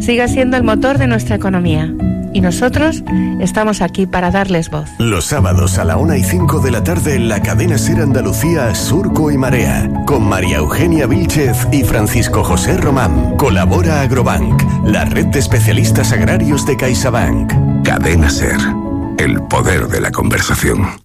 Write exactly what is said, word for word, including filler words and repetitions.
sigue siendo el motor de nuestra economía. Y nosotros estamos aquí para darles voz. Los sábados a la una y cinco de la tarde en la cadena SER Andalucía, Surco y Marea, con María Eugenia Vílchez y Francisco José Román. Colabora Agrobank, la red de especialistas agrarios de CaixaBank. Cadena SER, el poder de la conversación.